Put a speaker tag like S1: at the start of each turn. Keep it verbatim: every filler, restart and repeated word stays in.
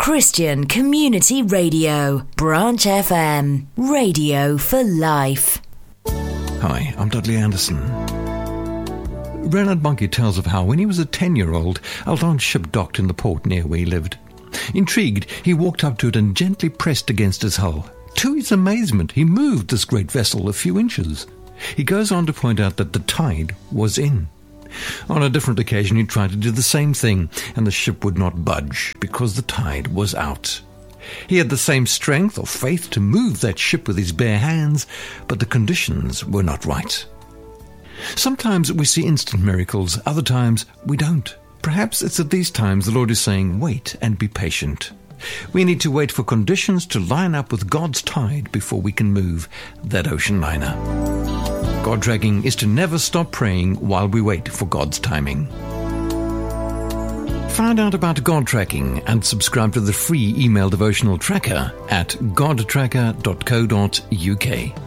S1: Christian Community Radio, Branch F M, radio for life.
S2: Hi, I'm Dudley Anderson. Reinhard Bonnke tells of how, when he was a ten-year-old, a large ship docked in the port near where he lived. Intrigued, he walked up to it and gently pressed against its hull. To his amazement, he moved this great vessel a few inches. He goes on to point out that the tide was in. On a different occasion, he tried to do the same thing, and the ship would not budge because the tide was out. He had the same strength or faith to move that ship with his bare hands, but the conditions were not right. Sometimes we see instant miracles, other times we don't. Perhaps it's at these times the Lord is saying, wait and be patient. We need to wait for conditions to line up with God's tide before we can move that ocean liner. God tracking is to never stop praying while we wait for God's timing. Find out about God tracking and subscribe to the free email devotional tracker at god tracker dot co dot uk.